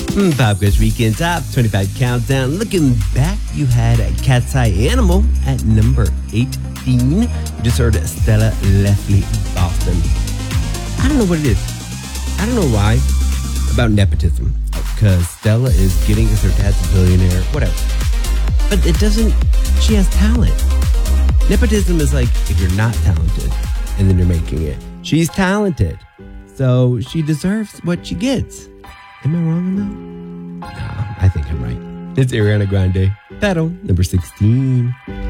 Pop Quiz Weekend Top 25 Countdown. Looking back, you had Cat's Eye Animal at number 18. You just heard Stella Leslie Boston. I don't know what it is. I don't know why. About nepotism. Because Stella is getting, because her dad's a billionaire, whatever. But it doesn't, she has talent. Nepotism is like if you're not talented and then you're making it. She's talented. So she deserves what she gets. Am I wrong on that? No, I think I'm right. It's Ariana Grande. Battle number 16.